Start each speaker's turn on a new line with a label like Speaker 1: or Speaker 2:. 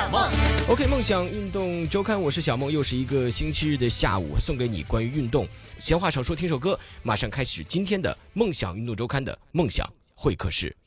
Speaker 1: 想梦。
Speaker 2: OK， 梦想运动周刊，我是小梦，又是一个星期日的下午，送给你关于运动。闲话少说，听首歌，马上开始今天的梦想运动周刊的梦想会客室。